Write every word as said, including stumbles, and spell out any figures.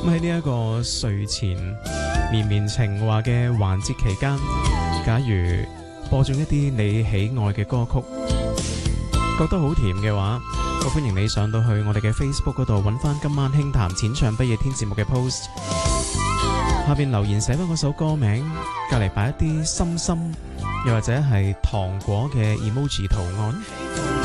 喺呢一個睡前綿綿情話嘅環節期間，假如播種一啲你喜愛嘅歌曲，覺得好甜嘅話，我歡迎你上到去我哋嘅 Facebook 嗰度揾翻今晚輕談淺唱不夜天節目嘅 post， 下邊留言寫翻嗰首歌名，隔籬擺一啲心心又或者係糖果嘅 emoji 圖案。